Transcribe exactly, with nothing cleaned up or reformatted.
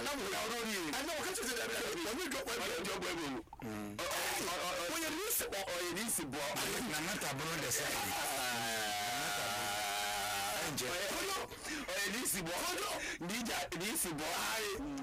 na mo na ro ni ana o ka che da bia o ni go kwa bia jo bo ebo o ye ni se o ye ni se bo na nata bro de say o ye ni se bo ni ja ni se bo ai